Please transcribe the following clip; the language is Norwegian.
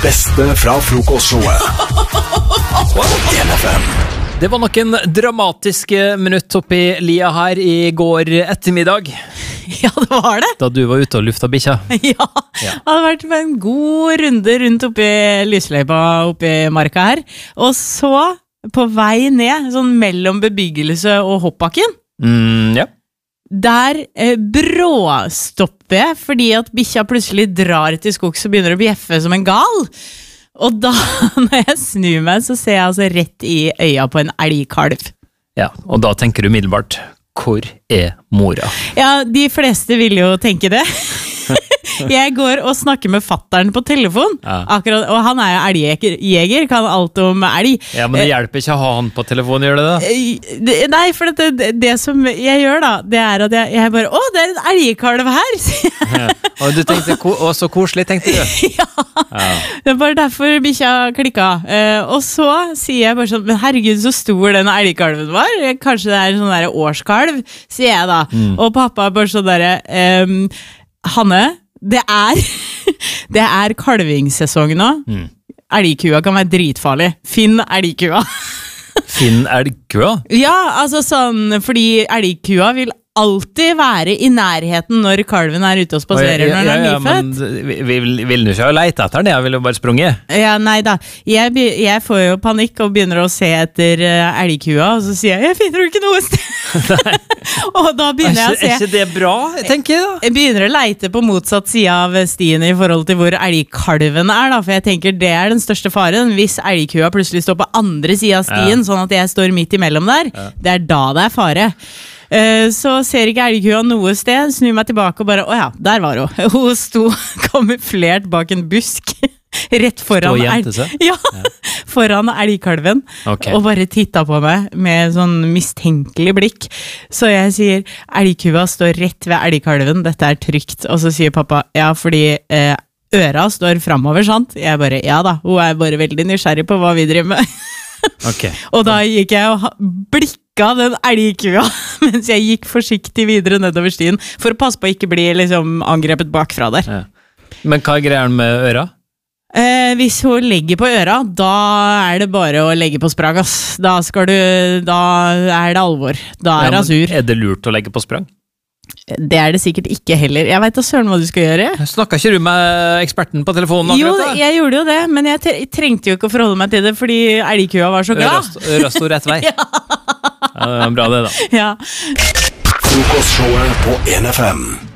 beste fra frokostshowet. NFM. Det var noen dramatiske minutt oppi lia her i går ettermiddag. Ja, det var det. Da du var ute og lufta bikkja. Ja, det hadde vært med en god runde rundt oppi lysløypa oppi marka her. Og så på vei ned, sånn mellom bebyggelse og hoppbakken. Ja. Der bråstopper jeg, fordi at bikkja plutselig drar til skogs og begynner å bjeffe som en gal. Og da, når jeg snur meg, så ser jeg altså rett i øya på en elgkalv. Ja, og da tenker du umiddelbart, hvor er mora? Ja, de fleste vil jo tenke det. Jeg går og snakker med fatteren på telefon, akkurat, og han er jo elgjeger, kan alt om elg. Ja, men det hjelper ikke å ha han på telefon, gjør det da? Nei, for det som jeg gjør da, det er at jeg bare, det er en elgkalv her, Ja. Og du tenkte, så koselig, tenkte du? Ja, det er bare derfor bikkja klikket. Og så sier jeg bare sånn, men herregud, så stor den elgkalven var. Kanskje det er en sånn der årskalv, sier jeg da. Og pappa er bare sånn der, Hanne, det er kalvingssesong nå. Elgkua kan være dritfarlig. Finn elgkua. Finn elgkua? Ja, altså sånn, fordi elgkua vil alltid være i nærheten når kalven er ute og spaserer når den er nyfødt. Men vil du ikke ha leit etter den? Jeg vil jo bare sprunge. Ja, nei da. Jeg får jo panikk og begynner å se etter elgkua, og så sier jeg finner jo ikke noe sted. Og da begynner jeg å se. Er ikke det bra, tenker jeg da? Jeg begynner å leite på motsatt side av stien i forhold til hvor elgkalven er da, for jeg tenker det er den største faren. Hvis elgkua plutselig står på andre siden av stien, sånn at jeg står midt imellom der, det er da det er fare. Så ser ikke elgkua noe sted, snur meg tilbake og bare, der var hun. Hun sto kamuflert bak en busk, rett foran foran elgkalven, og bare tittet på meg med sånn mistenkelig blikk. Så jeg sier, elgkua står rett ved elgkalven, dette er trygt. Og så sier pappa, fordi øra står fremover, sant? Jeg bare, ja da, hun er bare veldig nysgjerrig på hva vi driver med. Og da gikk jeg og blikka den elgkua mens jeg gikk forsiktig videre nedover stien for å passe på å ikke bli liksom angrepet bakfra der. Men hva er greien med øra? Hvis hun legger på øra, da er det bare å legge på sprang, ass. Da er det alvor. Da er hun sur. Er det lurt å legge på sprang? Det er det sikkert ikke heller. Jeg vet da søren hva du skal gjøre. Snakket ikke du med eksperten på telefonen? Jo, jeg gjorde jo det, men jeg trengte jo ikke å forholde meg til det, fordi elgkua var så glad. Øra stod rett vei. Ja, det var bra det da. Ja. Frokostshowet på NFM.